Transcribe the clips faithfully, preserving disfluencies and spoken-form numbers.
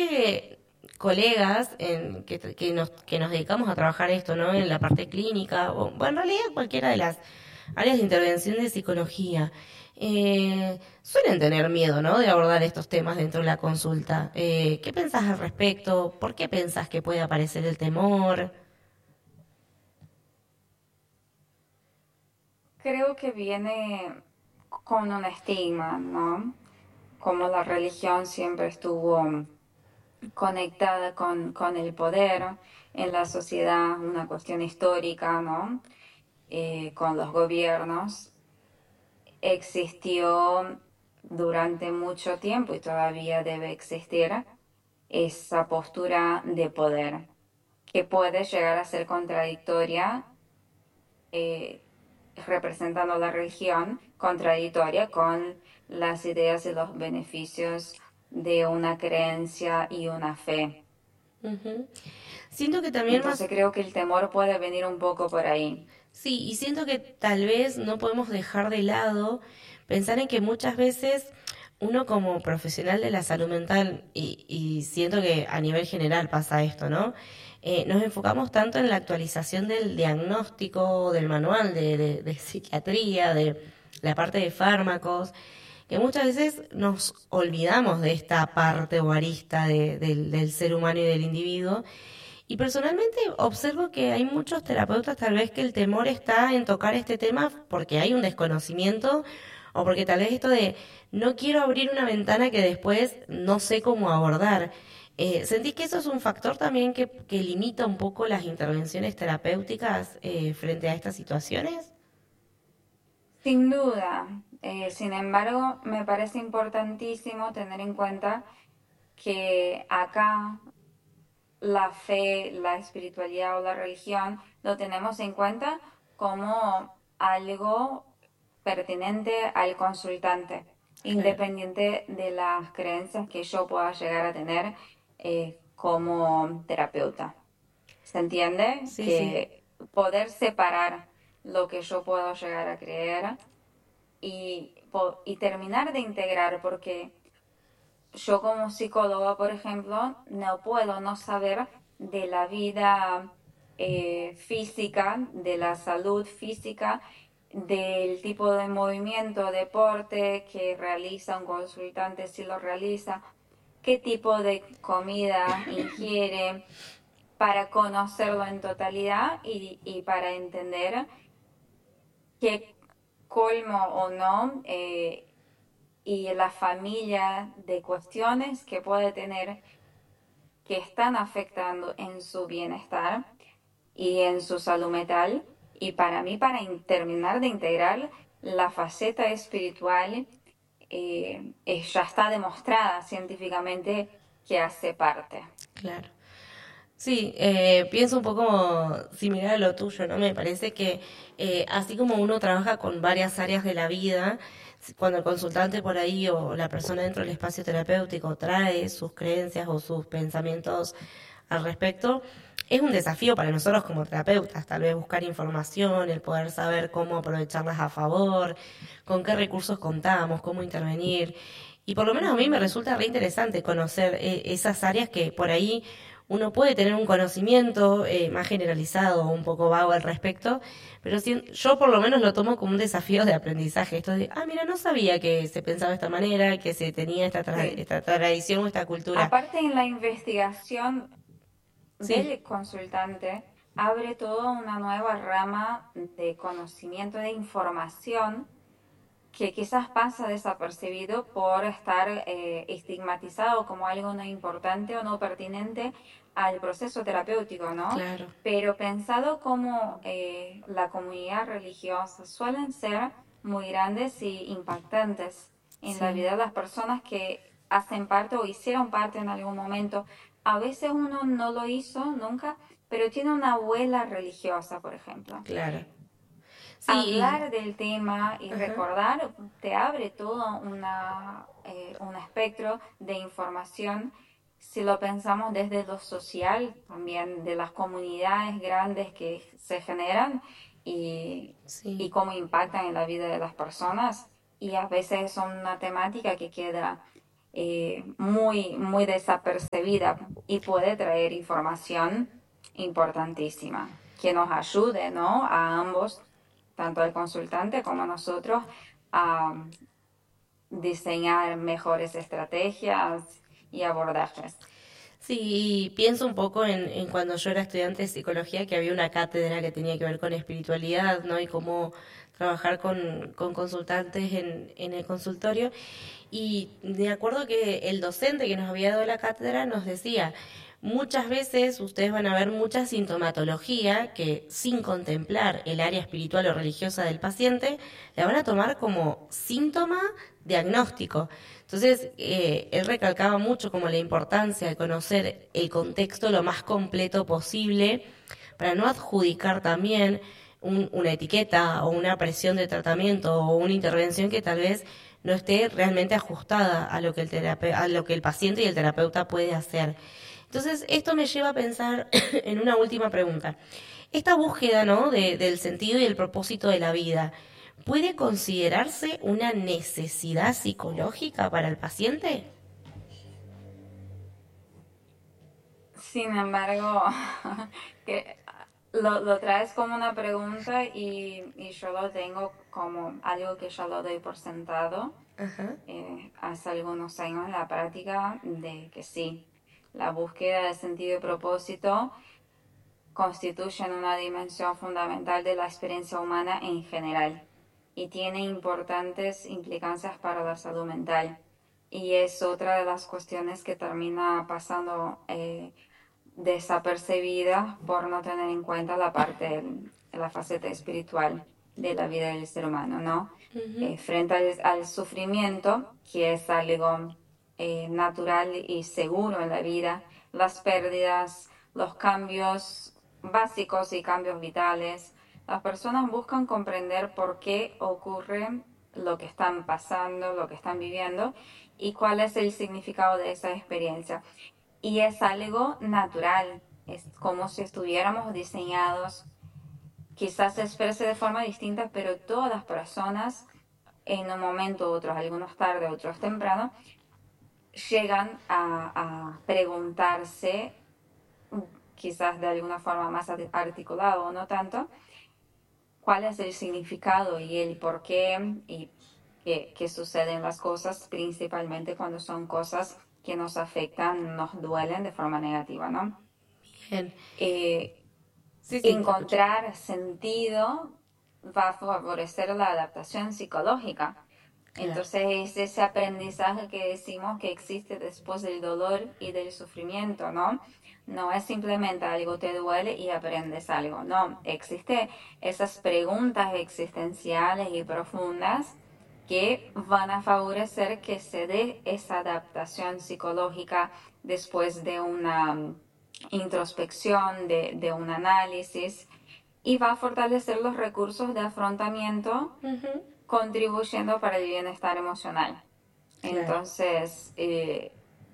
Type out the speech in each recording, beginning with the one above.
que colegas en, que, que, nos, que nos dedicamos a trabajar esto, ¿no? En la parte clínica, o bueno, en realidad cualquiera de las áreas de intervención de psicología, eh, suelen tener miedo, ¿no? De abordar estos temas dentro de la consulta. Eh, ¿Qué pensás al respecto? ¿Por qué pensás que puede aparecer el temor? Creo que viene con un estigma, ¿no? Como la religión siempre estuvo conectada con, con el poder en la sociedad, una cuestión histórica, ¿no? Eh, con los gobiernos, existió durante mucho tiempo y todavía debe existir esa postura de poder, que puede llegar a ser contradictoria, eh, representando la religión, contradictoria con las ideas y los beneficios de una creencia y una fe. Ujú. Siento que también Entonces más, creo que el temor puede venir un poco por ahí. sí, y siento que tal vez no podemos dejar de lado pensar en que muchas veces uno como profesional de la salud mental, y, y siento que a nivel general pasa esto, ¿no? Eh, nos enfocamos tanto en la actualización del diagnóstico, del manual de, de, de psiquiatría, de la parte de fármacos, que muchas veces nos olvidamos de esta parte o arista de- del, del ser humano y del individuo. Y personalmente observo que hay muchos terapeutas tal vez que el temor está en tocar este tema porque hay un desconocimiento o porque tal vez esto de no quiero abrir una ventana que después no sé cómo abordar. Eh, ¿Sentís que eso es un factor también que, que limita un poco las intervenciones terapéuticas eh, frente a estas situaciones? Sin duda. Eh, sin embargo, me parece importantísimo tener en cuenta que acá la fe, la espiritualidad o la religión lo tenemos en cuenta como algo pertinente al consultante, Claro. independiente de las creencias que yo pueda llegar a tener eh, como terapeuta. ¿Se entiende? Sí, sí. Que poder separar lo que yo puedo llegar a creer y, y terminar de integrar, porque yo como psicóloga, por ejemplo, no puedo no saber de la vida eh, física, de la salud física, del tipo de movimiento, deporte que realiza un consultante, si lo realiza, qué tipo de comida ingiere, para conocerlo en totalidad y, y para entender qué colmo o no, eh, y la familia de cuestiones que puede tener que están afectando en su bienestar y en su salud mental. Y para mí, para terminar de integrar la faceta espiritual, eh, eh, ya está demostrada científicamente que hace parte. Claro. Sí, eh, pienso un poco similar a lo tuyo, ¿no? Me parece que eh, así como uno trabaja con varias áreas de la vida, cuando el consultante por ahí o la persona dentro del espacio terapéutico trae sus creencias o sus pensamientos al respecto, es un desafío para nosotros como terapeutas, tal vez buscar información, el poder saber cómo aprovecharlas a favor, con qué recursos contamos, cómo intervenir. Y por lo menos a mí me resulta re interesante conocer eh, esas áreas que por ahí uno puede tener un conocimiento eh, más generalizado o un poco vago al respecto, pero si, yo por lo menos lo tomo como un desafío de aprendizaje. Esto de, ah, mira, no sabía que se pensaba de esta manera, que se tenía esta, tra Sí. esta tradición o esta cultura. Aparte en la investigación Sí, del consultante, abre toda una nueva rama de conocimiento, de información que quizás pasa desapercibido por estar eh, estigmatizado como algo no importante o no pertinente al proceso terapéutico, ¿no? claro. Pero pensado como eh, la comunidad religiosa suelen ser muy grandes y impactantes en la Sí, vida de las personas que hacen parte o hicieron parte en algún momento. A veces uno no lo hizo nunca, pero tiene una abuela religiosa, por ejemplo. claro. Sí, Hablar del tema y y, ajá. recordar te abre todo una, eh, un espectro de información si lo pensamos desde lo social, también de las comunidades grandes que se generan y, Sí. y cómo impactan en la vida de las personas. Y a veces son una temática que queda eh, muy, muy desapercibida y puede traer información importantísima que nos ayude, ¿no? A ambos, tanto al consultante como a nosotros, a diseñar mejores estrategias y abordajes. Sí, pienso un poco en, en cuando yo era estudiante de psicología, que había una cátedra que tenía que ver con espiritualidad, ¿no? Y cómo trabajar con, con consultantes en, en el consultorio. Y me acuerdo que el docente que nos había dado la cátedra nos decía, muchas veces ustedes van a ver mucha sintomatología que sin contemplar el área espiritual o religiosa del paciente, la van a tomar como síntoma diagnóstico. Entonces, eh, él recalcaba mucho como la importancia de conocer el contexto lo más completo posible para no adjudicar también un, una etiqueta o una presión de tratamiento o una intervención que tal vez no esté realmente ajustada a lo que el terape- a lo que el paciente y el terapeuta puede hacer. Entonces, esto me lleva a pensar en una última pregunta. Esta búsqueda, ¿no? de, del sentido y el propósito de la vida, ¿puede considerarse una necesidad psicológica para el paciente? Sin embargo, que lo, lo traes como una pregunta y, y yo lo tengo como algo que ya lo doy por sentado. Ajá. Eh, hace algunos años en la práctica de que sí, la búsqueda de sentido y propósito constituyen una dimensión fundamental de la experiencia humana en general y tiene importantes implicancias para la salud mental. Y es otra de las cuestiones que termina pasando eh, desapercibida por no tener en cuenta la parte, la faceta espiritual de la vida del ser humano, ¿no? Ujú. Eh, frente al, al, sufrimiento, que es algo eh, natural y seguro en la vida, las pérdidas, los cambios básicos y cambios vitales, las personas buscan comprender por qué ocurre lo que están pasando, lo que están viviendo y cuál es el significado de esa experiencia. Y es algo natural, es como si estuviéramos diseñados, quizás se exprese de forma distinta, pero todas las personas en un momento, otros algunos tarde, otros temprano, llegan a, a preguntarse, quizás de alguna forma más articulada o no tanto, cuál es el significado y el por qué y qué, qué suceden las cosas, principalmente cuando son cosas que nos afectan, nos duelen de forma negativa, ¿no? Bien. Eh, Sí, sí, te escucho. Encontrar sentido va a favorecer la adaptación psicológica. Claro. Entonces es ese aprendizaje que decimos que existe después del dolor y del sufrimiento, ¿no? No es simplemente algo te duele y aprendes algo, no, existe esas preguntas existenciales y profundas que van a favorecer que se dé esa adaptación psicológica después de una introspección, de, de un análisis, y va a fortalecer los recursos de afrontamiento, Ujú. contribuyendo para el bienestar emocional. Claro. Entonces, eh,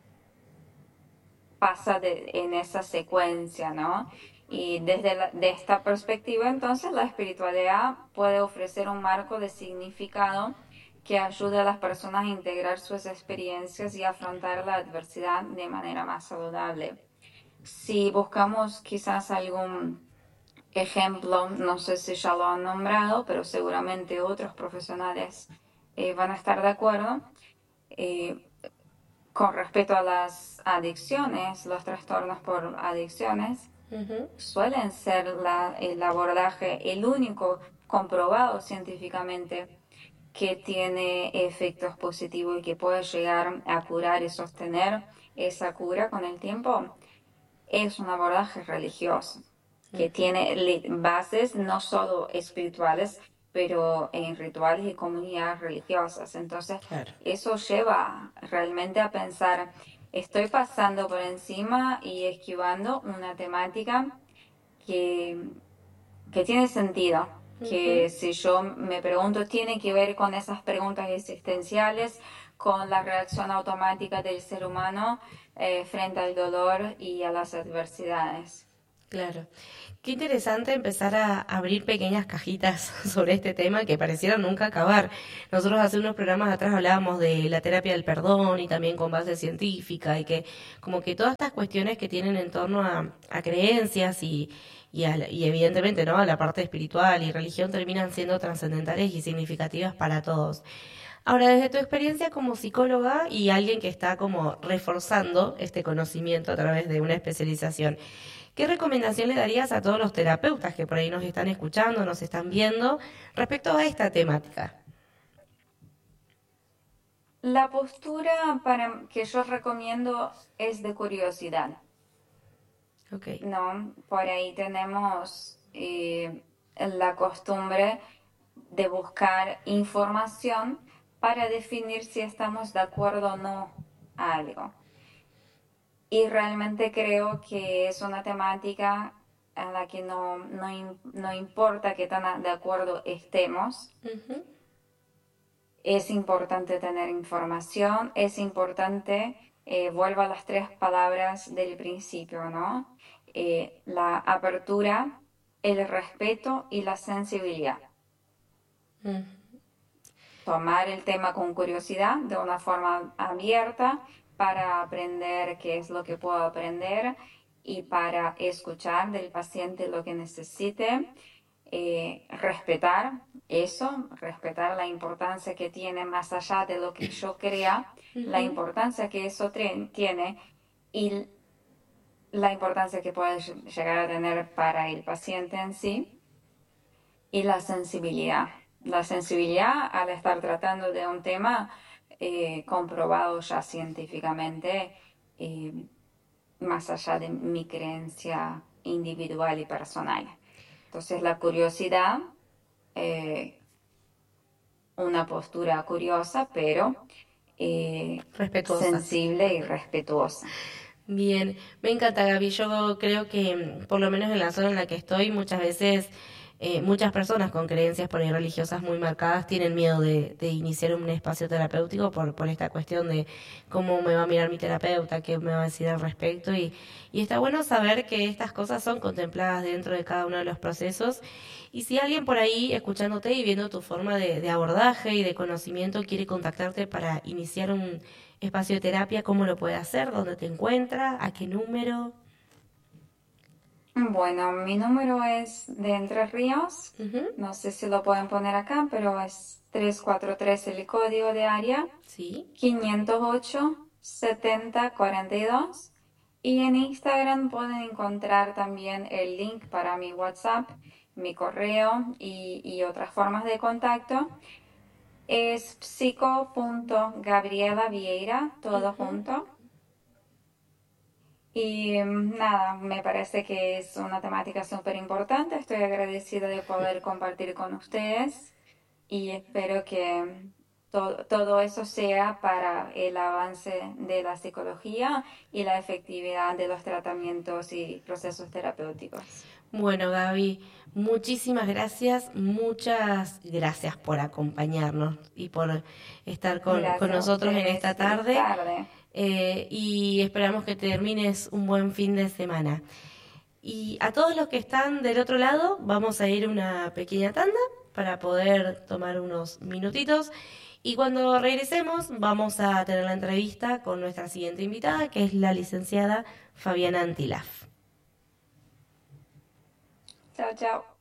pasa de, en esa secuencia, ¿no? Y desde la, de esta perspectiva, entonces, la espiritualidad puede ofrecer un marco de significado que ayude a las personas a integrar sus experiencias y afrontar la adversidad de manera más saludable. Si buscamos quizás algún ejemplo, no sé si ya lo han nombrado, pero seguramente otros profesionales eh, van a estar de acuerdo. Eh, con respecto a las adicciones, los trastornos por adicciones Ujú. suelen ser la, el abordaje, el único comprobado científicamente que tiene efectos positivos y que puede llegar a curar y sostener esa cura con el tiempo, es un abordaje religioso que Ujú. tiene bases no solo espirituales, pero en rituales y comunidades religiosas. Entonces, Claro. eso lleva realmente a pensar, estoy pasando por encima y esquivando una temática que, que tiene sentido, Ujú. que si yo me pregunto, tiene que ver con esas preguntas existenciales, con la reacción automática del ser humano eh, frente al dolor y a las adversidades. Claro. Qué interesante empezar a abrir pequeñas cajitas sobre este tema que parecieran nunca acabar. Nosotros hace unos programas atrás hablábamos de la terapia del perdón y también con base científica y que como que todas estas cuestiones que tienen en torno a, a creencias y, y, a la- y evidentemente no a la parte espiritual y religión terminan siendo trascendentales y significativas para todos. Ahora, desde tu experiencia como psicóloga y alguien que está como reforzando este conocimiento a través de una especialización, ¿qué recomendación le darías a todos los terapeutas que por ahí nos están escuchando, nos están viendo respecto a esta temática? La postura para que yo recomiendo es de curiosidad, Ok. ¿no? Por ahí tenemos eh, la costumbre de buscar información para definir si estamos de acuerdo o no a algo. Y realmente creo que es una temática en la que no, no, no importa qué tan de acuerdo estemos, Ujú. es importante tener información, es importante, eh, vuelvo a las tres palabras del principio, ¿no? Eh, la apertura, el respeto y la sensibilidad. Mm. Tomar el tema con curiosidad, de una forma abierta, para aprender qué es lo que puedo aprender y para escuchar del paciente lo que necesite, eh, respetar eso, respetar la importancia que tiene más allá de lo que yo crea, la Ujú. importancia que eso tiene y la importancia que puede llegar a tener para el paciente en sí y la sensibilidad. La sensibilidad al estar tratando de un tema eh, comprobado ya científicamente, eh, más allá de mi creencia individual y personal. Entonces la curiosidad, eh, una postura curiosa, pero eh, Respetuosa. sensible y respetuosa. Bien, me encanta Gaby. Yo creo que, mm, por lo menos en la zona en la que estoy, muchas veces eh, muchas personas con creencias por ahí religiosas muy marcadas tienen miedo de, de iniciar un espacio terapéutico por, por esta cuestión de cómo me va a mirar mi terapeuta, qué me va a decir al respecto. Y, y está bueno saber que estas cosas son contempladas dentro de cada uno de los procesos. Y si alguien por ahí escuchándote y viendo tu forma de, de abordaje y de conocimiento quiere contactarte para iniciar un espacio de terapia, ¿cómo lo puede hacer? ¿Dónde te encuentra? ¿A qué número? Bueno, mi número es de Entre Ríos. Ujú. No sé si lo pueden poner acá, pero es tres cuatro tres el código de área, Sí. quinientos ocho setenta cuarenta y dos. Y en Instagram pueden encontrar también el link para mi WhatsApp, mi correo y, y otras formas de contacto. Es psico.gabriela Vieira, todo Ujú. junto. Y mm, nada, me parece que es una temática súper importante. Estoy agradecida de poder compartir con ustedes y espero que to- todo eso sea para el avance de la psicología y la efectividad de los tratamientos y procesos terapéuticos. Bueno, Gaby, muchísimas gracias, muchas gracias por acompañarnos y por estar con, con Gracias a nosotros en ustedes. esta Feliz tarde. tarde. Eh, y esperamos que termines un buen fin de semana. Y a todos los que están del otro lado, vamos a ir a una pequeña tanda para poder tomar unos minutitos. Y cuando regresemos, vamos a tener la entrevista con nuestra siguiente invitada, que es la licenciada Fabiana Antilaf. Chao, chao.